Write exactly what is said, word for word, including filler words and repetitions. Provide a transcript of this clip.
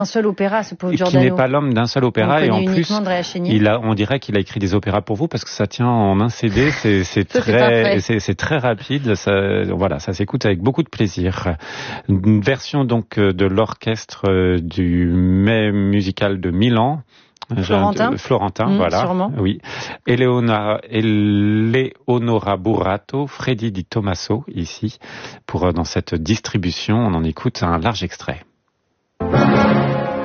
Un seul opéra, ce pauvre qui Giordano. n'est pas l'homme d'un seul opéra, et en plus, il a, on dirait qu'il a écrit des opéras pour vous parce que ça tient en un C D, c'est, c'est très, c'est, c'est très rapide, ça, voilà, ça s'écoute avec beaucoup de plaisir. Une version donc de l'orchestre du Mai musical de Milan. Florentin, Florentin, mmh, voilà. Sûrement. Oui. Eleonora, Eleonora Burrato, Freddy Di Tommaso, ici, pour, dans cette distribution, on en écoute un large extrait.